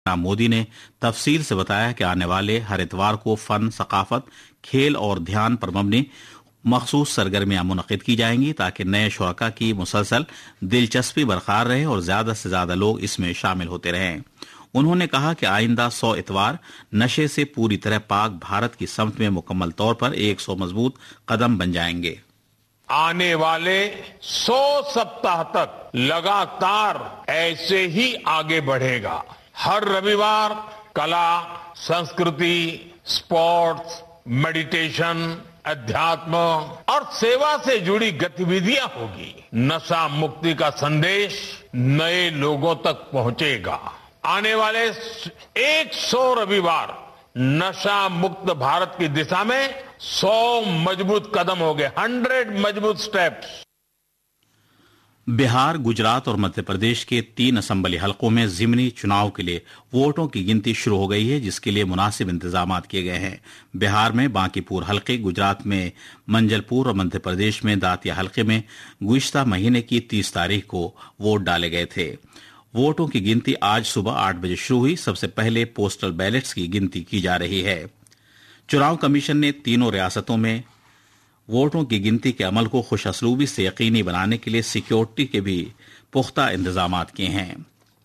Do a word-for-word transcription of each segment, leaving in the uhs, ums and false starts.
मोदी ने तफसील से बताया कि आने वाले हर इतवार को फन, सकाफत, खेल और ध्यान पर मबनी मखसूस सरगर्मियां मुनक़िद की जाएंगी ताकि नए शुरका की मुसलसल दिलचस्पी बरकरार रहे और ज्यादा से ज्यादा लोग इसमें शामिल होते रहें। उन्होंने कहा कि आइंदा सौ इतवार नशे से पूरी तरह पाक भारत की समत में मुकम्मल तौर पर एक सौ मजबूत कदम बन जाएंगे। आने वाले सौ सप्ताह तक लगातार ऐसे ही आगे बढ़ेगा। हर रविवार कला, संस्कृति, स्पोर्ट्स, मेडिटेशन, अध्यात्म और सेवा से जुड़ी गतिविधियां होगी। नशा मुक्ति का संदेश नए लोगों तक पहुंचेगा। आने वाले एक सौ रविवार नशा मुक्त भारत की दिशा में सौ मजबूत कदम हो गए, हंड्रेड मजबूत स्टेप्स। बिहार, गुजरात और मध्य प्रदेश के तीन असेंबली हलकों में जिमनी चुनाव के लिए वोटों की गिनती शुरू हो गई है, जिसके लिए मुनासिब इंतजाम किए गए हैं। बिहार में बांकीपुर हलके, गुजरात में मंजलपुर और मध्य प्रदेश में दातिया हलके में गुज़िश्ता महीने की तीस तारीख को वोट डाले गए थे। वोटों की गिनती आज सुबह आठ बजे शुरू हुई। सबसे पहले पोस्टल बैलेट्स की गिनती की जा रही है। चुनाव कमीशन ने तीनों रियासतों में वोटों की गिनती के अमल को खुश असलूबी से यकीनी बनाने के लिए सिक्योरिटी के भी पुख्ता इंतजाम किए हैं।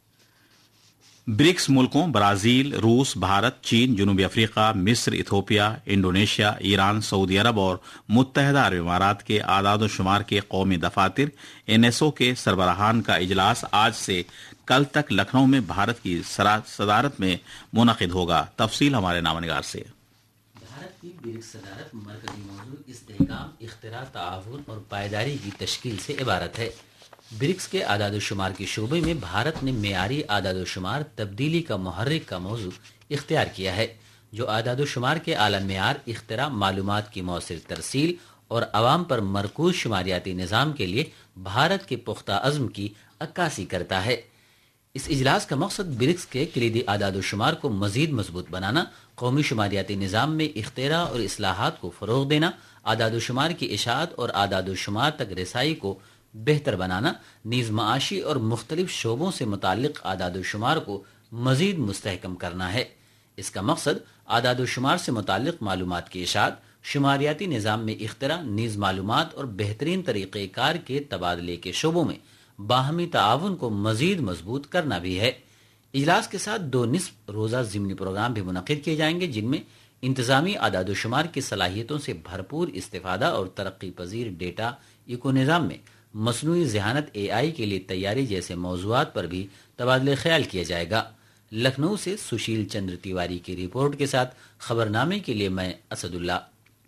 ब्रिक्स मुल्कों ब्राजील, रूस, भारत, चीन, जनूबी अफ्रीका, मिस्र, इथोपिया, इंडोनेशिया, ईरान, सऊदी अरब और मुत्तहदा अरब इमारात के आदाद-ओ-शुमार के कौमी दफातर एनएसओ के सरबराहान का इजलास आज से कल तक लखनऊ में भारत की सदारत में मुनक़िद होगा। तफसील हमारे नामनिगार से। भारत की ब्रिक्स सदारत मरकजी मौजू इस्तेहकाम, इख्तिरा, ताआवुन और पायदारी की तश्कील से इबारत है। ब्रिक्स के आदाद-ओ-शुमार के शोबे में भारत ने मेयारी आदाद-ओ-शुमार तब्दीली का मुहर्रिक का मौजू इख्तियार किया है, जो आदाद-ओ-शुमार के आला मेयार, इख्तिरा, मालूमात की मौसर तरसील और अवाम पर मरकूज शुमारियाती निज़ाम के लिए भारत के पुख्ता अज़्म की अक्कासी करता है। इस इजलास का मकसद ब्रिक्स के कलीदी आदाद-ओ-शुमार को मजीद मजबूत बनाना, कौमी शुमारियाती निज़ाम में इख्तिरा और इस्लाहात को फ़रोग़ देना, आदाद-ओ-शुमार की इशाअत और आदाद-ओ-शुमार तक रसाई को बेहतर बनाना, नीज़ माशी और मुख्तलिफ शोबों से मुताल्लिक़ आदाद-ओ-शुमार को मजीद मुस्तहकम करना है। इसका मकसद आदाद-ओ-शुमार से मुताल्लिक़ मालूमात की इशाअत, शुमारियाती निज़ाम में इख्तिरा, नीज़ मालूमात और बेहतरीन तरीक़ेकार के तबादले के शोबों में बाहमी ताआवुन को मजीद मजबूत करना भी है। इजलास के साथ दो निस्फ रोज़ा ज़िमनी प्रोग्राम भी मुनक़िद किए जाएंगे, जिनमें इंतज़ामी आदाद-ओ-शुमार की सलाहियतों से भरपूर इस्तिफ़ादा और तरक्की पजीर डेटा इको निज़ाम में मसनूई ज़हानत ए आई के लिए तैयारी जैसे मौज़ूआत पर भी तबादले ख्याल किया जाएगा। लखनऊ से सुशील चंद्र तिवारी की रिपोर्ट के साथ खबरनामे के लिए मैं असदुल्ला।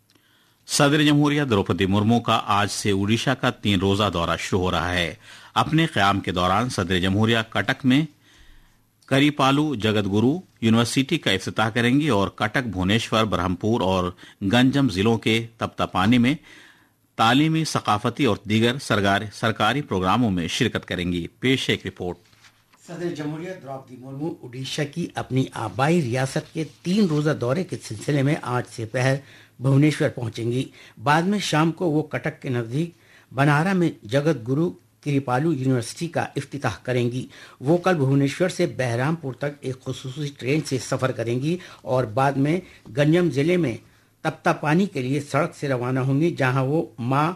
सदर जमहूरिया द्रौपदी मुर्मू का आज से उड़ीसा का तीन रोजा दौरा शुरू हो रहा है। अपने क़याम के दौरान सदर जमहूरिया कटक में करीपालू जगतगुरु यूनिवर्सिटी का इफ्तिताह करेंगी और कटक, भुवनेश्वर, ब्रह्मपुर और गंजम जिलों के तप्तापानी में तालीमी, सकाफती और दीगर सरकारी प्रोग्रामों में शिरकत करेंगी। पेश एक रिपोर्ट। सदर जमहूरिया द्रौपदी मुर्मू उड़ीसा की अपनी आबाई रियासत के तीन रोजा दौरे के सिलसिले में आज से पहर भुवनेश्वर पहुंचेंगी। बाद में शाम को वो कटक के नजदीक बनारा में जगत गुरु किरीपालू यूनिवर्सिटी का इफ्तिताह करेंगी। वो कल भुवनेश्वर से बहरामपुर तक एक खुसूसी ट्रेन से सफर करेंगी और बाद में गंजम जिले में तप्तापानी के लिए सड़क से रवाना होंगी, जहां वो मां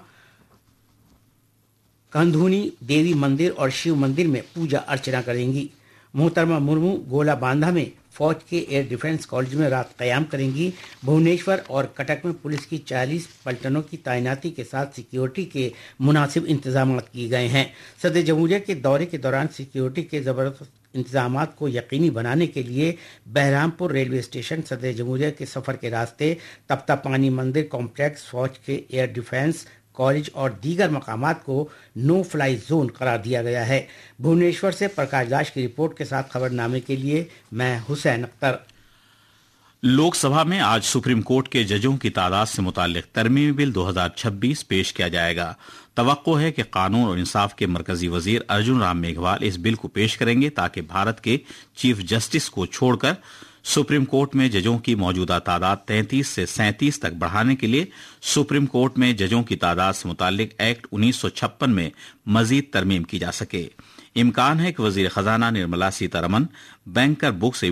कंधुनी देवी मंदिर और शिव मंदिर में पूजा अर्चना करेंगी। मोहतरमा मुर्मू गोला बांधा में फौज के एयर डिफेंस कॉलेज में रात कयाम करेंगी। भुवनेश्वर और कटक में पुलिस की चालीस पलटनों की तैनाती के साथ सिक्योरिटी के मुनासिब इंतजाम किए गए हैं। सदर जमहूरिया के दौरे के दौरान सिक्योरिटी के जबरदस्त इंतजाम को यकीनी बनाने के लिए बहरामपुर रेलवे स्टेशन, सदर जमहूरिया के सफर के रास्ते, तप्तापानी मंदिर कॉम्प्लेक्स, फौज के एयर डिफेंस कॉलेज और दीगर मकामात को नो फ्लाई जोन करार दिया गया है। भुवनेश्वर से प्रकाश दास की रिपोर्ट के साथ खबरनामे के लिए मैं हुसैन अख्तर। लोकसभा में आज सुप्रीम कोर्ट के जजों की तादाद से मुताल्लिक तरमीमी बिल दो हज़ार छब्बीस पेश किया जाएगा। तवक्को है कि कानून और इंसाफ के मरकजी वजीर अर्जुन राम मेघवाल इस बिल को पेश करेंगे ताकि भारत के चीफ जस्टिस को छोड़कर सुप्रीम कोर्ट में जजों की मौजूदा तादाद तैंतीस से सैंतीस तक बढ़ाने के लिए सुप्रीम कोर्ट में जजों की तादाद से मुताल्लिक एक्ट उन्नीस सौ छप्पन में मजीद तरमीम की जा सके। इम्कान है कि वजीर खजाना निर्मला सीतारमन बैंकर बुक्स